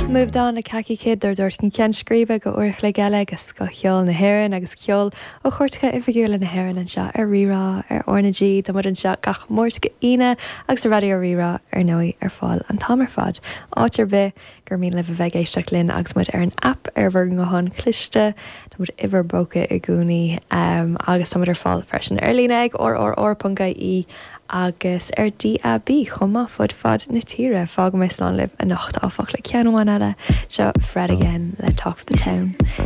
Moved on na caci cid ar dúirt cin cean scríbe go uirich le geile agus go cheol na hhéireann agus ceol ó chuirtecha ifigúla na hhéireann an seo ar rirá ar ornaG do mud an seo gach mórsca ine agus a radio rirá ar nóí ar fáil an tamar fad. Áitir bith gur mín le bheith éisteach linn agus mud ar an app ar bhar go hon cliste tá mud iver bóca i gúnaí agus tá mud ar fáil freisin ar líneag or.ie agus ar DAB chumá fud na tíre fág me slán libh a nacht áfach le ceanháin eile seo Fred again le Top of the Town.